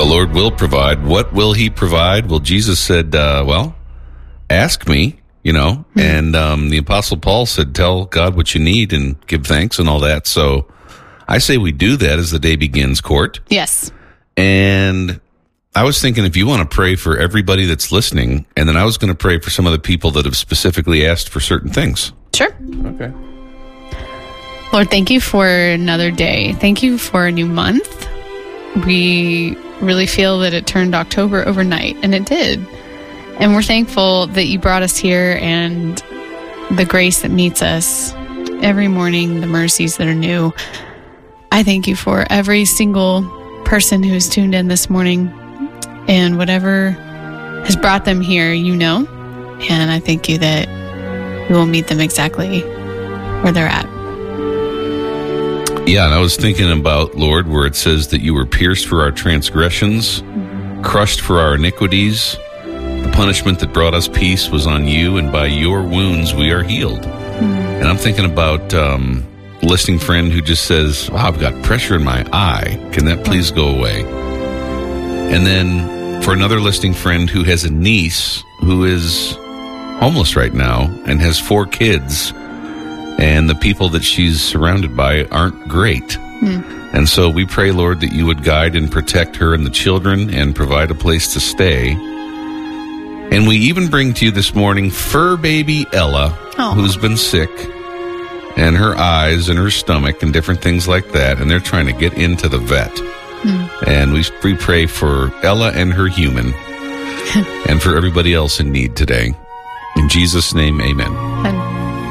the Lord will provide. What will he provide? Well, Jesus said, ask me, and the Apostle Paul said, tell God what you need and give thanks and all that. So I say we do that as the day begins, Court. Yes. And I was thinking if you want to pray for everybody that's listening, and then I was going to pray for some of the people that have specifically asked for certain things. Sure. Okay. Lord, thank you for another day. Thank you for a new month. We really feel that it turned October overnight, and it did. And we're thankful that you brought us here and the grace that meets us every morning, the mercies that are new. I thank you for every single person who's tuned in this morning and whatever has brought them here, and I thank you that you will meet them exactly where they're at. Yeah, and I was thinking about, Lord, where it says that you were pierced for our transgressions, crushed for our iniquities. The punishment that brought us peace was on you, and by your wounds we are healed. And I'm thinking about a listening friend who just says, I've got pressure in my eye. Can that please go away? And then for another listening friend who has a niece who is homeless right now and has 4 kids, and the people that she's surrounded by aren't great. And so we pray, Lord, that you would guide and protect her and the children and provide a place to stay. And we even bring to you this morning fur baby Ella, who's been sick, and her eyes and her stomach and different things like that, and they're trying to get into the vet. And we pray for Ella and her human and for everybody else in need today. In Jesus' name, amen.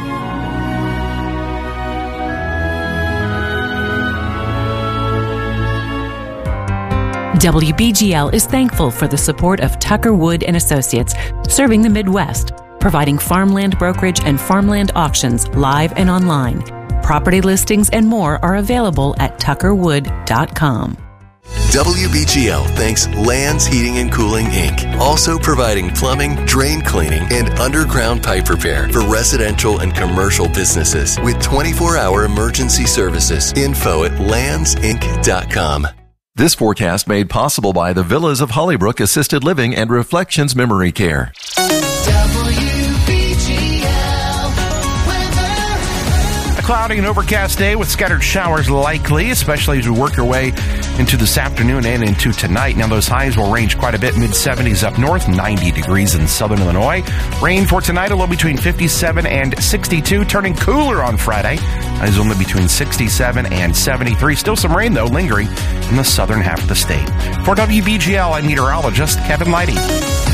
WBGL is thankful for the support of Tucker Wood & Associates, serving the Midwest, providing farmland brokerage and farmland auctions live and online. Property listings and more are available at tuckerwood.com. WBGL thanks Lands Heating and Cooling, Inc., also providing plumbing, drain cleaning, and underground pipe repair for residential and commercial businesses with 24-hour emergency services. Info at landsinc.com. This forecast made possible by the Villas of Hollybrook Assisted Living and Reflections Memory Care. A cloudy and overcast day with scattered showers likely, especially as we work our way into this afternoon and into tonight. Now, those highs will range quite a bit, mid-70s up north, 90 degrees in southern Illinois. Rain for tonight, a low between 57 and 62, turning cooler on Friday. Highs only between 67 and 73. Still some rain, though, lingering in the southern half of the state. For WBGL, I'm meteorologist Kevin Leidy.